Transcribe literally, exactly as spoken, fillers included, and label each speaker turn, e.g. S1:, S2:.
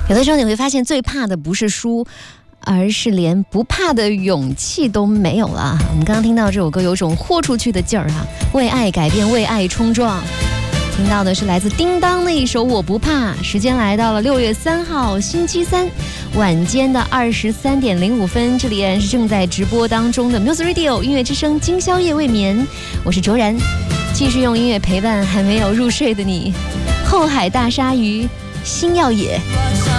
S1: 有的时候你会发现，最怕的不是输，而是连不怕的勇气都没有了。我们刚刚听到这首歌，有种豁出去的劲儿啊，为爱改变，为爱冲撞。听到的是来自叮当的一首《我不怕》。时间来到了六月三号星期三晚间的二十三点零五分，这里依然是正在直播当中的 Music Radio 音乐之声，今宵夜未眠，我是卓然，继续用音乐陪伴还没有入睡的你。后海大鲨鱼，星耀野。